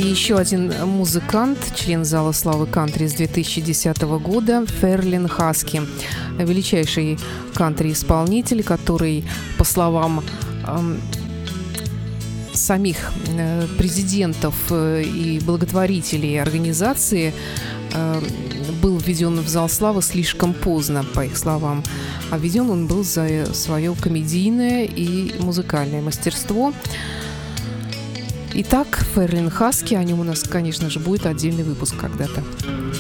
И еще один музыкант, член зала славы кантри с 2010 года, Ферлин Хаски. Величайший кантри-исполнитель, который, по словам самих президентов и благотворителей организации, был введен в зал славы слишком поздно, по их словам. А введен он был за свое комедийное и музыкальное мастерство. Итак, Ферлин Хаски, о нем у нас, конечно же, будет отдельный выпуск когда-то.